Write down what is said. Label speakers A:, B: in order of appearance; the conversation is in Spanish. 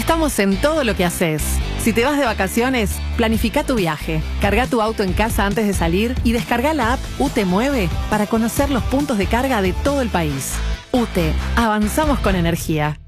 A: Estamos en todo lo que haces. Si te vas de vacaciones, planifica tu viaje. Carga tu auto en casa antes de salir y descarga la app UTE Mueve para conocer los puntos de carga de todo el país. UTE, avanzamos con energía.